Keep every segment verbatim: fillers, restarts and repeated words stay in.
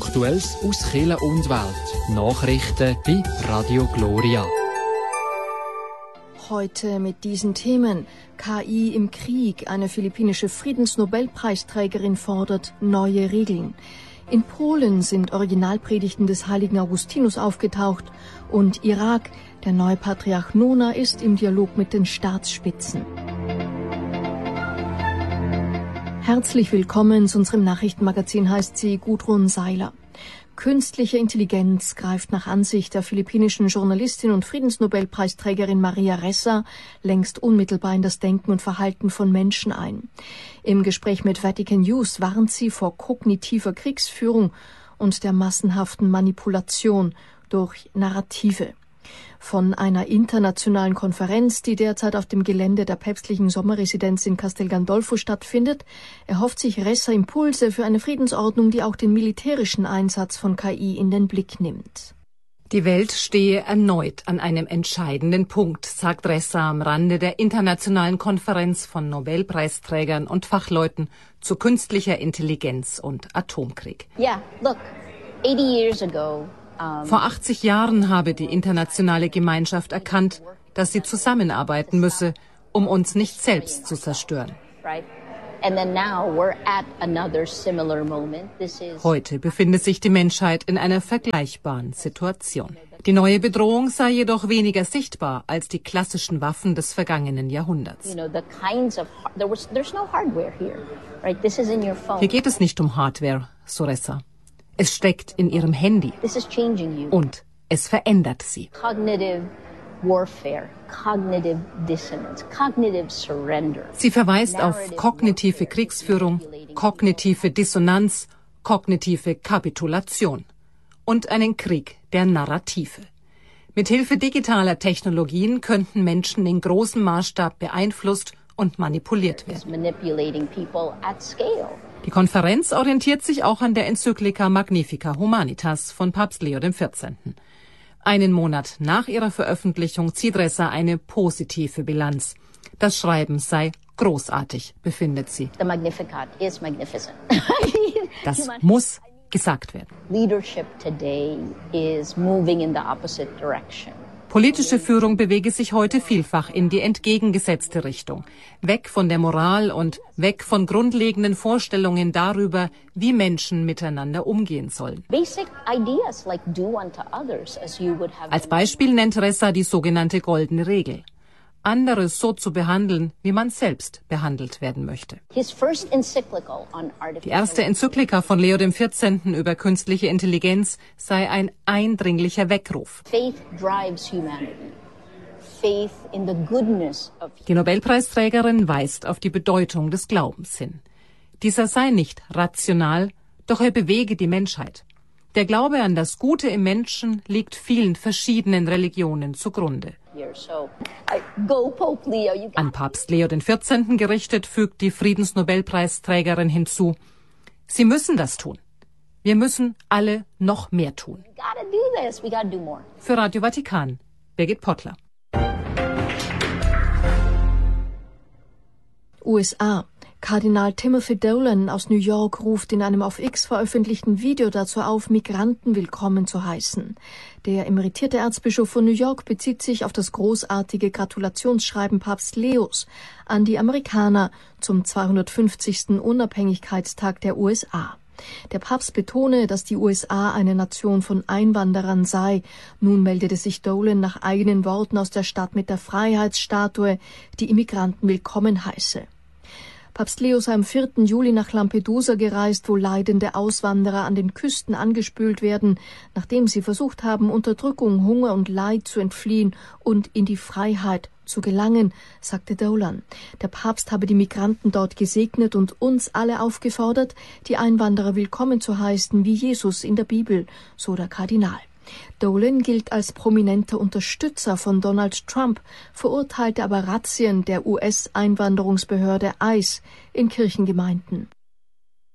Aktuelles aus Kirche und Welt. Nachrichten bei Radio Gloria. Heute mit diesen Themen. K I im Krieg. Eine philippinische Friedensnobelpreisträgerin fordert neue Regeln. In Polen sind Originalpredigten des heiligen Augustinus aufgetaucht. Und Irak. Der neue Patriarch Nona ist im Dialog mit den Staatsspitzen. Herzlich willkommen zu unserem Nachrichtenmagazin, heißt sie Gudrun Seiler. Künstliche Intelligenz greift nach Ansicht der philippinischen Journalistin und Friedensnobelpreisträgerin Maria Ressa längst unmittelbar in das Denken und Verhalten von Menschen ein. Im Gespräch mit Vatican News warnt sie vor kognitiver Kriegsführung und der massenhaften Manipulation durch Narrative. Von einer internationalen Konferenz, die derzeit auf dem Gelände der päpstlichen Sommerresidenz in Castel Gandolfo stattfindet, erhofft sich Ressa Impulse für eine Friedensordnung, die auch den militärischen Einsatz von K I in den Blick nimmt. Die Welt stehe erneut an einem entscheidenden Punkt, sagt Ressa am Rande der internationalen Konferenz von Nobelpreisträgern und Fachleuten zu künstlicher Intelligenz und Atomkrieg. Yeah, look, eighty years ago. Vor achtzig Jahren habe die internationale Gemeinschaft erkannt, dass sie zusammenarbeiten müsse, um uns nicht selbst zu zerstören. Heute befindet sich die Menschheit in einer vergleichbaren Situation. Die neue Bedrohung sei jedoch weniger sichtbar als die klassischen Waffen des vergangenen Jahrhunderts. Hier geht es nicht um Hardware, so Ressa. Es steckt in ihrem Handy und es verändert sie. Sie verweist auf kognitive Kriegsführung, kognitive Dissonanz, kognitive Kapitulation und einen Krieg der Narrative. Mithilfe digitaler Technologien könnten Menschen in großem Maßstab beeinflusst und manipuliert werden. Die Konferenz orientiert sich auch an der Enzyklika Magnifica Humanitas von Papst Leo der vierzehnten. Einen Monat nach ihrer Veröffentlichung zieht Ressa eine positive Bilanz. Das Schreiben sei großartig, befindet sie. The Magnificat is magnificent. Das muss gesagt werden. Leadership today is moving in the opposite direction. Politische Führung bewege sich heute vielfach in die entgegengesetzte Richtung. Weg von der Moral und weg von grundlegenden Vorstellungen darüber, wie Menschen miteinander umgehen sollen. Als Beispiel nennt Ressa die sogenannte goldene Regel. Andere so zu behandeln, wie man selbst behandelt werden möchte. Die erste Enzyklika von Leo der vierzehnten über künstliche Intelligenz sei ein eindringlicher Weckruf. Die Nobelpreisträgerin weist auf die Bedeutung des Glaubens hin. Dieser sei nicht rational, doch er bewege die Menschheit. Der Glaube an das Gute im Menschen liegt vielen verschiedenen Religionen zugrunde. An Papst Leo der vierzehnten gerichtet fügt die Friedensnobelpreisträgerin hinzu: Sie müssen das tun. Wir müssen alle noch mehr tun. Für Radio Vatikan, Birgit Pottler. U S A. Kardinal Timothy Dolan aus New York ruft in einem auf X veröffentlichten Video dazu auf, Migranten willkommen zu heißen. Der emeritierte Erzbischof von New York bezieht sich auf das großartige Gratulationsschreiben Papst Leos an die Amerikaner zum zweihundertfünfzigsten Unabhängigkeitstag der U S A. Der Papst betone, dass die U S A eine Nation von Einwanderern sei. Nun meldete sich Dolan nach eigenen Worten aus der Stadt mit der Freiheitsstatue, die Immigranten willkommen heiße. Papst Leo sei am vierten Juli nach Lampedusa gereist, wo leidende Auswanderer an den Küsten angespült werden, nachdem sie versucht haben, Unterdrückung, Hunger und Leid zu entfliehen und in die Freiheit zu gelangen, sagte Dolan. Der Papst habe die Migranten dort gesegnet und uns alle aufgefordert, die Einwanderer willkommen zu heißen, wie Jesus in der Bibel, so der Kardinal. Dolan gilt als prominenter Unterstützer von Donald Trump, verurteilte aber Razzien der U S-Einwanderungsbehörde I C E in Kirchengemeinden.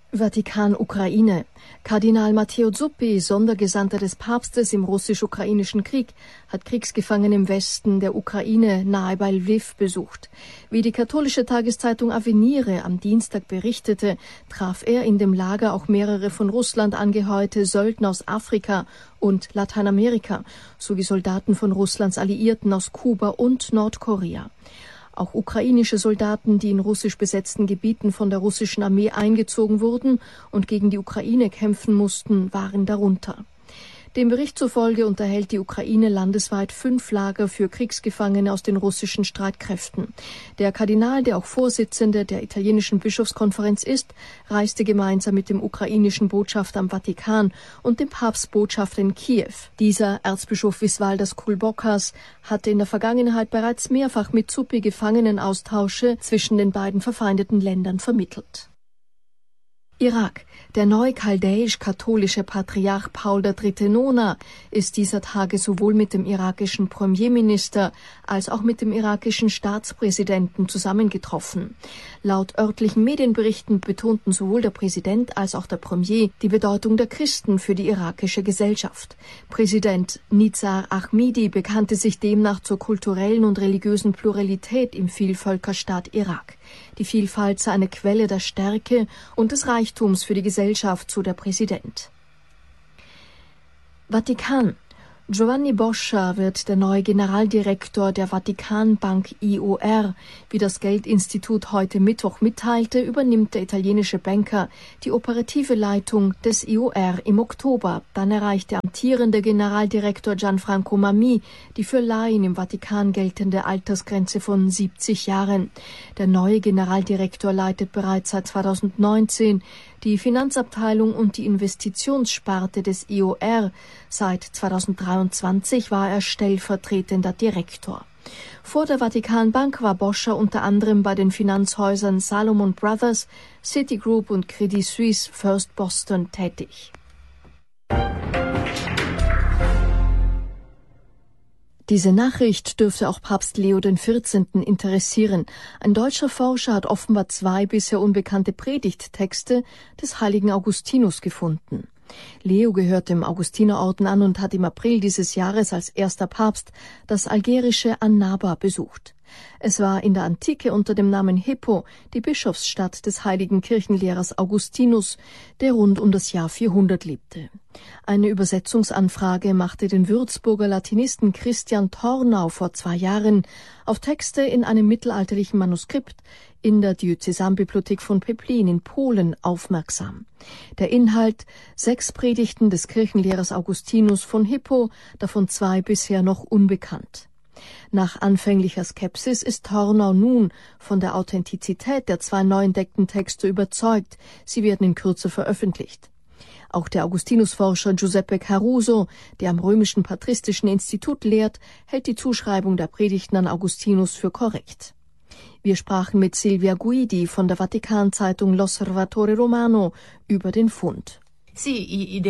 Vatikan Ukraine. Kardinal Matteo Zuppi, Sondergesandter des Papstes im russisch-ukrainischen Krieg, hat Kriegsgefangene im Westen der Ukraine nahe bei Lviv besucht. Wie die katholische Tageszeitung Avenire am Dienstag berichtete, traf er in dem Lager auch mehrere von Russland angeheuerte Söldner aus Afrika und Lateinamerika sowie Soldaten von Russlands Alliierten aus Kuba und Nordkorea. Auch ukrainische Soldaten, die in russisch besetzten Gebieten von der russischen Armee eingezogen wurden und gegen die Ukraine kämpfen mussten, waren darunter. Dem Bericht zufolge unterhält die Ukraine landesweit fünf Lager für Kriegsgefangene aus den russischen Streitkräften. Der Kardinal, der auch Vorsitzende der italienischen Bischofskonferenz ist, reiste gemeinsam mit dem ukrainischen Botschafter am Vatikan und dem Papstbotschafter in Kiew. Dieser, Erzbischof Visvaldas Kulbokas, hatte in der Vergangenheit bereits mehrfach mit Zuppi Gefangenenaustausche zwischen den beiden verfeindeten Ländern vermittelt. Irak. Der neu-chaldäisch-katholische Patriarch Paul der Dritte Nona ist dieser Tage sowohl mit dem irakischen Premierminister als auch mit dem irakischen Staatspräsidenten zusammengetroffen. Laut örtlichen Medienberichten betonten sowohl der Präsident als auch der Premier die Bedeutung der Christen für die irakische Gesellschaft. Präsident Nizar Ahmidi bekannte sich demnach zur kulturellen und religiösen Pluralität im Vielvölkerstaat Irak. Die Vielfalt sei eine Quelle der Stärke und des Reichtums für die Gesellschaft, so der Präsident. Vatikan. Giovanni Boscia wird der neue Generaldirektor der Vatikanbank I O R. Wie das Geldinstitut heute Mittwoch mitteilte, übernimmt der italienische Banker die operative Leitung des I O R im Oktober. Dann erreicht der amtierende Generaldirektor Gianfranco Mammi die für Laien im Vatikan geltende Altersgrenze von siebzig Jahren. Der neue Generaldirektor leitet bereits seit zweitausendneunzehn die Finanzabteilung und die Investitionssparte des I O R. Seit zweitausenddreiundzwanzig war er stellvertretender Direktor. Vor der Vatikanbank war Boscia unter anderem bei den Finanzhäusern Salomon Brothers, Citigroup und Credit Suisse First Boston tätig. Diese Nachricht dürfte auch Papst Leo den vierzehnten interessieren. Ein deutscher Forscher hat offenbar zwei bisher unbekannte Predigttexte des heiligen Augustinus gefunden. Leo gehört dem Augustinerorden an und hat im April dieses Jahres als erster Papst das algerische Annaba besucht. Es war in der Antike unter dem Namen Hippo die Bischofsstadt des heiligen Kirchenlehrers Augustinus, der rund um das Jahr vierhundert lebte. Eine Übersetzungsanfrage machte den Würzburger Latinisten Christian Tornau vor zwei Jahren auf Texte in einem mittelalterlichen Manuskript in der Diözesanbibliothek von Peplin in Polen aufmerksam. Der Inhalt: sechs Predigten des Kirchenlehrers Augustinus von Hippo, davon zwei bisher noch unbekannt. Nach anfänglicher Skepsis ist Tornau nun von der Authentizität der zwei neu entdeckten Texte überzeugt. Sie werden in Kürze veröffentlicht. Auch der Augustinusforscher Giuseppe Caruso, der am Römischen Patristischen Institut lehrt, hält die Zuschreibung der Predigten an Augustinus für korrekt. Wir sprachen mit Silvia Guidi von der Vatikanzeitung L'Osservatore Romano über den Fund. Ich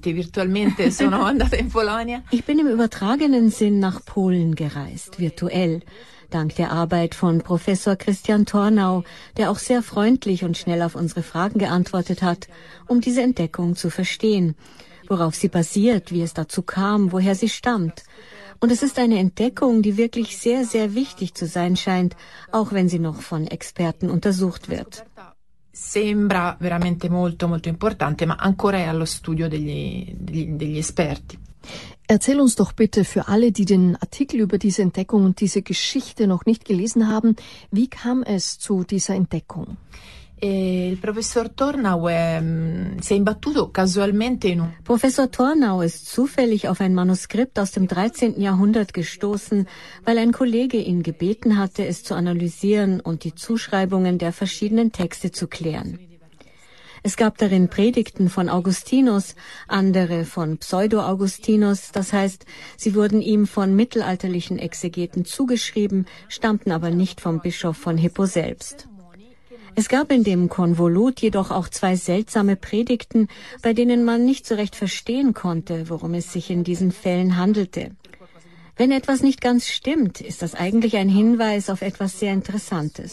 bin im übertragenen Sinn nach Polen gereist, virtuell, dank der Arbeit von Professor Christian Tornau, der auch sehr freundlich und schnell auf unsere Fragen geantwortet hat, um diese Entdeckung zu verstehen, worauf sie basiert, wie es dazu kam, woher sie stammt. Und es ist eine Entdeckung, die wirklich sehr, sehr wichtig zu sein scheint, auch wenn sie noch von Experten untersucht wird. Sembra veramente molto molto importante, ma ancora è allo studio degli, degli, degli esperti. Erzähl uns doch bitte für alle, die den Artikel über diese Entdeckung und diese Geschichte noch nicht gelesen haben, wie kam es zu dieser Entdeckung? E il professor Tornau è, si è imbattuto casualmente in un... Professor Tornau ist zufällig auf ein Manuskript aus dem dreizehnten Jahrhundert gestoßen, weil ein Kollege ihn gebeten hatte, es zu analysieren und die Zuschreibungen der verschiedenen Texte zu klären. Es gab darin Predigten von Augustinus, andere von Pseudo-Augustinus, das heißt, sie wurden ihm von mittelalterlichen Exegeten zugeschrieben, stammten aber nicht vom Bischof von Hippo selbst. Es gab in dem Konvolut jedoch auch zwei seltsame Predigten, bei denen man nicht so recht verstehen konnte, worum es sich in diesen Fällen handelte. Wenn etwas nicht ganz stimmt, ist das eigentlich ein Hinweis auf etwas sehr Interessantes.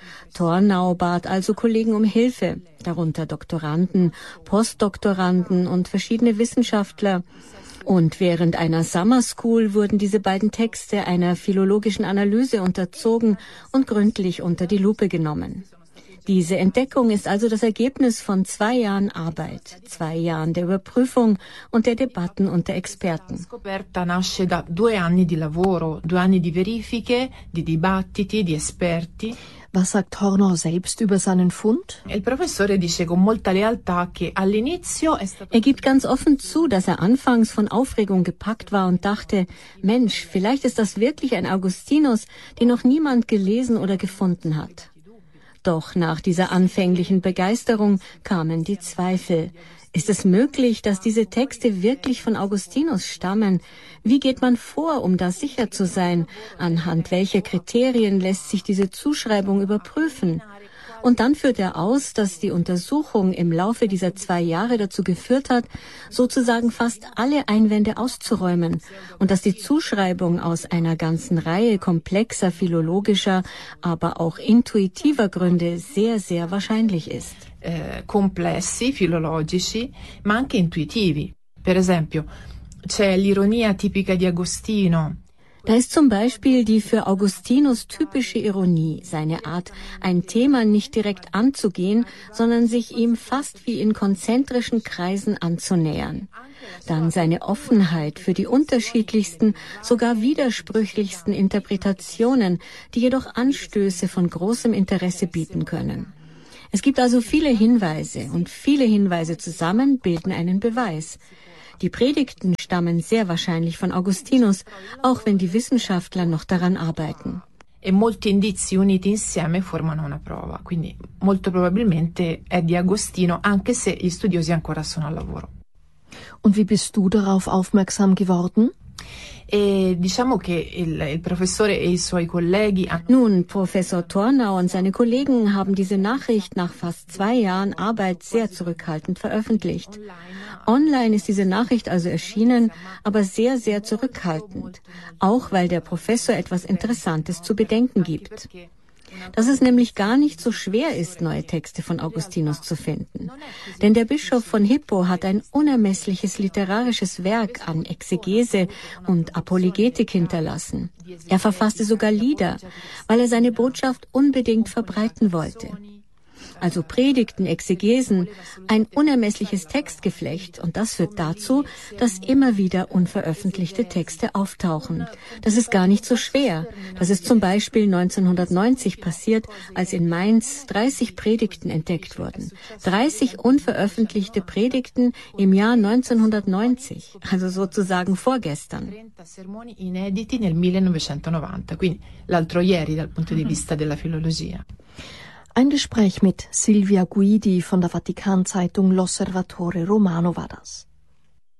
Tornau bat also Kollegen um Hilfe, darunter Doktoranden, Postdoktoranden und verschiedene Wissenschaftler. Und während einer Summer School wurden diese beiden Texte einer philologischen Analyse unterzogen und gründlich unter die Lupe genommen. Diese Entdeckung ist also das Ergebnis von zwei Jahren Arbeit, zwei Jahren der Überprüfung und der Debatten unter Experten. La scoperta nasce da due anni di lavoro, due anni di verifiche, di dibattiti, di esperti. Was sagt Tornau selbst über seinen Fund? Il professore dice con molta lealtà che all'inizio è stato... Er gibt ganz offen zu, dass er anfangs von Aufregung gepackt war und dachte, Mensch, vielleicht ist das wirklich ein Augustinus, den noch niemand gelesen oder gefunden hat. Doch nach dieser anfänglichen Begeisterung kamen die Zweifel. Ist es möglich, dass diese Texte wirklich von Augustinus stammen? Wie geht man vor, um da sicher zu sein? Anhand welcher Kriterien lässt sich diese Zuschreibung überprüfen? Und dann führt er aus, dass die Untersuchung im Laufe dieser zwei Jahre dazu geführt hat, sozusagen fast alle Einwände auszuräumen und dass die Zuschreibung aus einer ganzen Reihe komplexer philologischer, aber auch intuitiver Gründe sehr, sehr wahrscheinlich ist. Eh, complessi, filologici, ma anche intuitivi. Per esempio, c'è l'ironia tipica di Agostino. Da ist zum Beispiel die für Augustinus typische Ironie, seine Art, ein Thema nicht direkt anzugehen, sondern sich ihm fast wie in konzentrischen Kreisen anzunähern. Dann seine Offenheit für die unterschiedlichsten, sogar widersprüchlichsten Interpretationen, die jedoch Anstöße von großem Interesse bieten können. Es gibt also viele Hinweise und viele Hinweise zusammen bilden einen Beweis. Die Predigten stammen sehr wahrscheinlich von Augustinus, auch wenn die Wissenschaftler noch daran arbeiten. E molti indizi uniti insieme formano una prova, quindi molto probabilmente è di Agostino, anche se gli studiosi ancora sono al lavoro. Und wie bist du darauf aufmerksam geworden? E diciamo che il, il professore e i suoi colleghi hanno... Nun, Professor Tornau und seine Kollegen haben diese Nachricht nach fast zwei Jahren Arbeit sehr zurückhaltend veröffentlicht. Online ist diese Nachricht also erschienen, aber sehr, sehr zurückhaltend. Auch weil der Professor etwas Interessantes zu bedenken gibt. Dass es nämlich gar nicht so schwer ist, neue Texte von Augustinus zu finden. Denn der Bischof von Hippo hat ein unermessliches literarisches Werk an Exegese und Apologetik hinterlassen. Er verfasste sogar Lieder, weil er seine Botschaft unbedingt verbreiten wollte. Also Predigten, Exegesen, ein unermessliches Textgeflecht, und das führt dazu, dass immer wieder unveröffentlichte Texte auftauchen. Das ist gar nicht so schwer. Das ist zum Beispiel neunzehnhundertneunzig passiert, als in Mainz dreißig Predigten entdeckt wurden. dreißig unveröffentlichte Predigten im Jahr neunzehnhundertneunzig, also sozusagen vorgestern. trenta sermoni inediti nel millenovecentonovanta, quindi l'altro ieri dal punto di vista della filologia. Ein Gespräch mit Silvia Guidi von der Vatikan-Zeitung L'Osservatore Romano war das.